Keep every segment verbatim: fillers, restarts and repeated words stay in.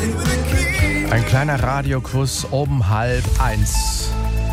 Ein kleiner Radiokuss um halb eins.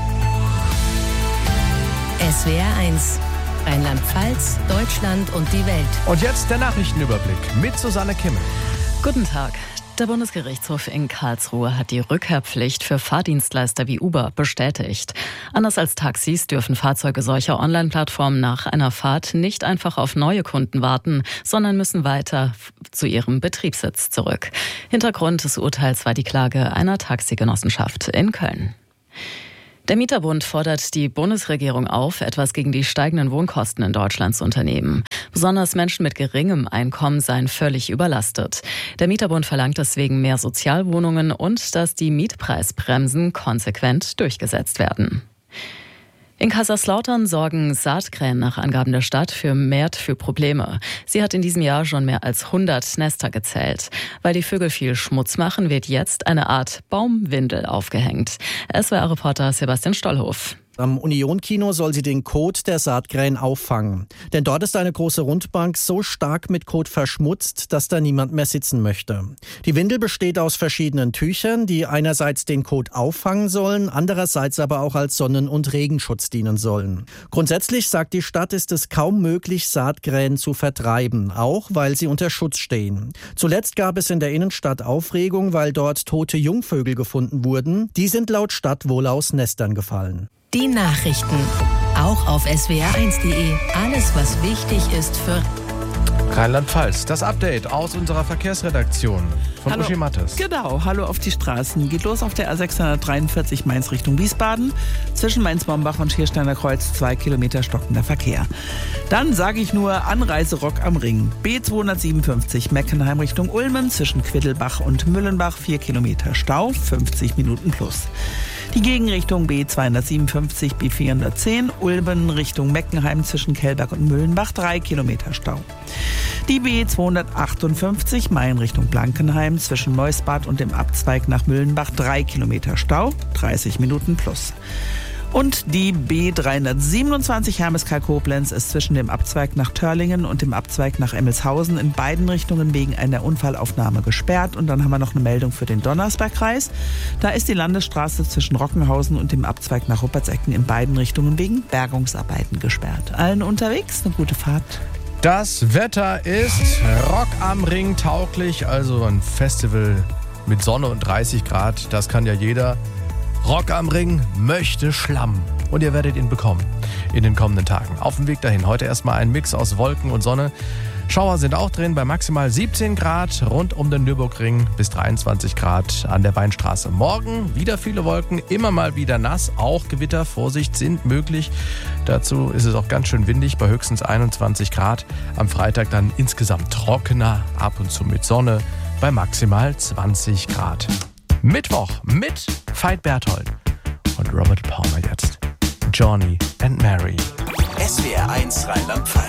S W R eins. Rheinland-Pfalz, Deutschland und die Welt. Und jetzt der Nachrichtenüberblick mit Susanne Kimmel. Guten Tag. Der Bundesgerichtshof in Karlsruhe hat die Rückkehrpflicht für Fahrdienstleister wie Uber bestätigt. Anders als Taxis dürfen Fahrzeuge solcher Online-Plattformen nach einer Fahrt nicht einfach auf neue Kunden warten, sondern müssen weiter zu ihrem Betriebssitz zurück. Hintergrund des Urteils war die Klage einer Taxigenossenschaft in Köln. Der Mieterbund fordert die Bundesregierung auf, etwas gegen die steigenden Wohnkosten in Deutschland zu unternehmen. Besonders Menschen mit geringem Einkommen seien völlig überlastet. Der Mieterbund verlangt deswegen mehr Sozialwohnungen und dass die Mietpreisbremsen konsequent durchgesetzt werden. In Kaiserslautern sorgen Saatkrähen nach Angaben der Stadt vermehrt für Probleme. Sie hat in diesem Jahr schon mehr als hundert Nester gezählt. Weil die Vögel viel Schmutz machen, wird jetzt eine Art Baumwindel aufgehängt. S W R-Reporter Sebastian Stollhof. Am Union-Kino soll sie den Kot der Saatkrähen auffangen. Denn dort ist eine große Rundbank so stark mit Kot verschmutzt, dass da niemand mehr sitzen möchte. Die Windel besteht aus verschiedenen Tüchern, die einerseits den Kot auffangen sollen, andererseits aber auch als Sonnen- und Regenschutz dienen sollen. Grundsätzlich, sagt die Stadt, ist es kaum möglich, Saatkrähen zu vertreiben, auch weil sie unter Schutz stehen. Zuletzt gab es in der Innenstadt Aufregung, weil dort tote Jungvögel gefunden wurden. Die sind laut Stadt wohl aus Nestern gefallen. Die Nachrichten. Auch auf S W R eins punkt de. Alles, was wichtig ist für Rheinland-Pfalz, das Update aus unserer Verkehrsredaktion von Hallo. Uschi Mattes. Genau, hallo auf die Straßen. Geht los auf der A sechshundertdreiundvierzig Mainz Richtung Wiesbaden. Zwischen Mainz-Mombach und Schiersteiner Kreuz zwei Kilometer stockender Verkehr. Dann sage ich nur Anreiserock am Ring. B zweihundertsiebenundfünfzig Meckenheim Richtung Ulmen. Zwischen Quiddelbach und Müllenbach vier Kilometer Stau, fünfzig Minuten plus. Die Gegenrichtung B zweihundertsiebenundfünfzig B vierhundertzehn Ulmen Richtung Meckenheim zwischen Kellberg und Müllenbach drei Kilometer Stau. Die B zweihundertachtundfünfzig Main Richtung Blankenheim zwischen Meusbad und dem Abzweig nach Müllenbach drei Kilometer Stau, dreißig Minuten plus. Und die B dreihundertsiebenundzwanzig Hermeskeil-Koblenz ist zwischen dem Abzweig nach Törlingen und dem Abzweig nach Emmelshausen in beiden Richtungen wegen einer Unfallaufnahme gesperrt. Und dann haben wir noch eine Meldung für den Donnersbergkreis. Da ist die Landesstraße zwischen Rockenhausen und dem Abzweig nach Ruppertsecken in beiden Richtungen wegen Bergungsarbeiten gesperrt. Allen unterwegs eine gute Fahrt. Das Wetter ist Rock am Ring tauglich, also ein Festival mit Sonne und dreißig Grad, das kann ja jeder. Rock am Ring möchte Schlamm und ihr werdet ihn bekommen in den kommenden Tagen. Auf dem Weg dahin heute erstmal ein Mix aus Wolken und Sonne. Schauer sind auch drin bei maximal siebzehn Grad rund um den Nürburgring bis dreiundzwanzig Grad an der Weinstraße. Morgen wieder viele Wolken, immer mal wieder nass, auch Gewitter, Vorsicht, sind möglich. Dazu ist es auch ganz schön windig bei höchstens einundzwanzig Grad. Am Freitag dann insgesamt trockener, ab und zu mit Sonne bei maximal zwanzig Grad. Mittwoch mit Veit Berthold und Robert Palmer jetzt. Johnny and Mary. S W R eins Rheinland-Pfalz.